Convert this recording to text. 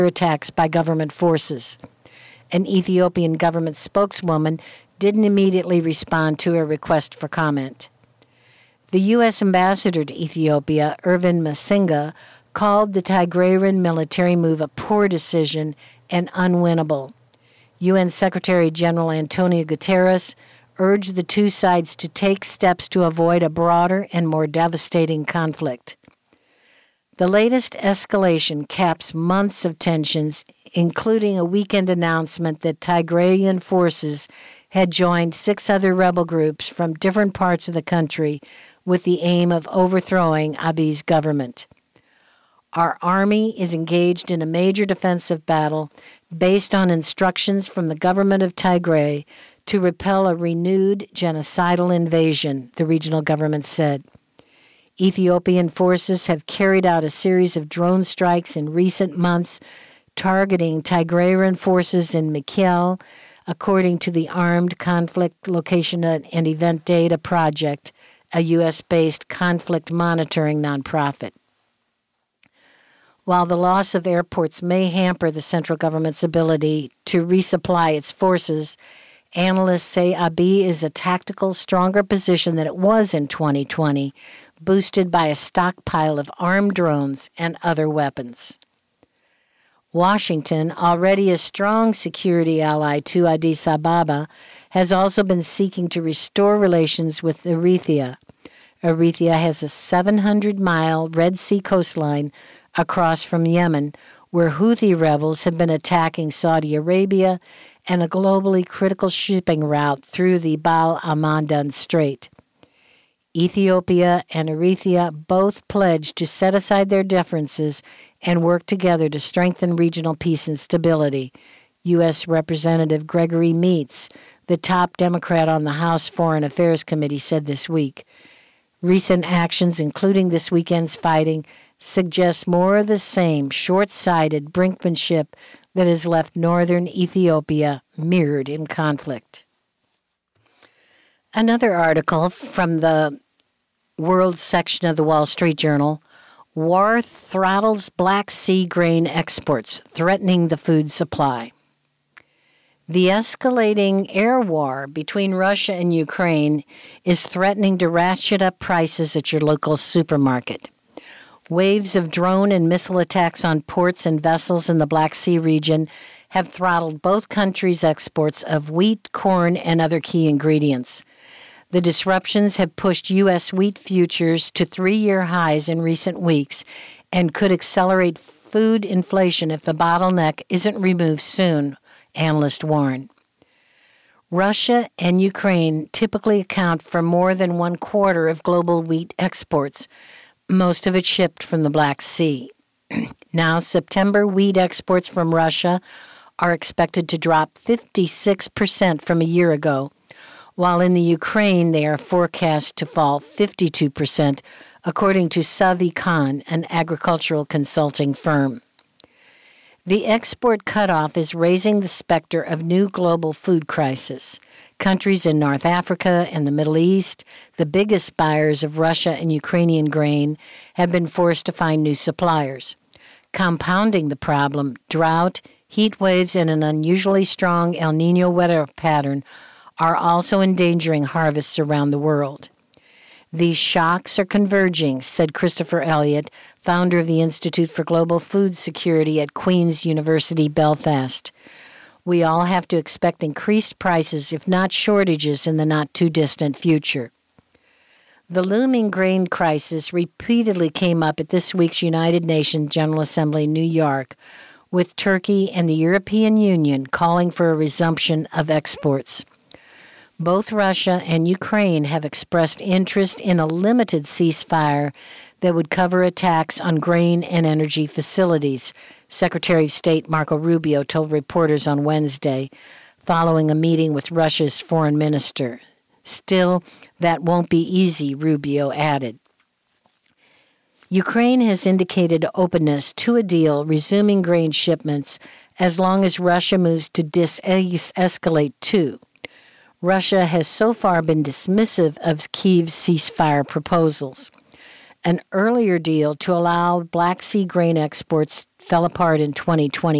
attacks by government forces. An Ethiopian government spokeswoman didn't immediately respond to a request for comment. The U.S. ambassador to Ethiopia, Irvin Masinga, called the Tigrayan military move a poor decision and unwinnable. UN Secretary General Antonio Guterres urged the two sides to take steps to avoid a broader and more devastating conflict. The latest escalation caps months of tensions, including a weekend announcement that Tigrayan forces had joined 6 other rebel groups from different parts of the country with the aim of overthrowing Abiy's government. Our army is engaged in a major defensive battle based on instructions from the government of Tigray to repel a renewed genocidal invasion, the regional government said. Ethiopian forces have carried out a series of drone strikes in recent months targeting Tigrayan forces in Mekelle, according to the Armed Conflict Location and Event Data Project, a U.S.-based conflict monitoring nonprofit. While the loss of airports may hamper the central government's ability to resupply its forces, analysts say Abiy is a tactical, stronger position than it was in 2020, boosted by a stockpile of armed drones and other weapons. Washington, already a strong security ally to Addis Ababa, has also been seeking to restore relations with Eritrea. Eritrea has a 700-mile Red Sea coastline across from Yemen, where Houthi rebels have been attacking Saudi Arabia and a globally critical shipping route through the Bab el-Mandeb Strait. Ethiopia and Eritrea both pledged to set aside their differences and work together to strengthen regional peace and stability, U.S. Representative Gregory Meeks, the top Democrat on the House Foreign Affairs Committee, said this week. Recent actions, including this weekend's fighting, suggest more of the same short-sighted brinkmanship that has left northern Ethiopia mired in conflict. Another article from the World section of the Wall Street Journal, War Throttles Black Sea Grain Exports, Threatening the Food Supply. The escalating air war between Russia and Ukraine is threatening to ratchet up prices at your local supermarket. Waves of drone and missile attacks on ports and vessels in the Black Sea region have throttled both countries' exports of wheat, corn, and other key ingredients. The disruptions have pushed U.S. wheat futures to 3-year highs in recent weeks and could accelerate food inflation if the bottleneck isn't removed soon, analysts warn. Russia and Ukraine typically account for more than 1/4 of global wheat exports, most of it shipped from the Black Sea. Now, September wheat exports from Russia are expected to drop 56% from a year ago, while in the Ukraine they are forecast to fall 52%, according to Savicon, an agricultural consulting firm. The export cutoff is raising the specter of new global food crisis. Countries in North Africa and the Middle East, the biggest buyers of Russia and Ukrainian grain, have been forced to find new suppliers. Compounding the problem, drought, heat waves, and an unusually strong El Niño weather pattern are also endangering harvests around the world. These shocks are converging, said Christopher Elliott, founder of the Institute for Global Food Security at Queen's University, Belfast. We all have to expect increased prices, if not shortages, in the not-too-distant future. The looming grain crisis repeatedly came up at this week's United Nations General Assembly in New York, with Turkey and the European Union calling for a resumption of exports. Both Russia and Ukraine have expressed interest in a limited ceasefire that would cover attacks on grain and energy facilities, Secretary of State Marco Rubio told reporters on Wednesday, following a meeting with Russia's foreign minister. Still, that won't be easy, Rubio added. Ukraine has indicated openness to a deal resuming grain shipments as long as Russia moves to de-escalate too. Russia has so far been dismissive of Kyiv's ceasefire proposals. An earlier deal to allow Black Sea grain exports fell apart in 2020.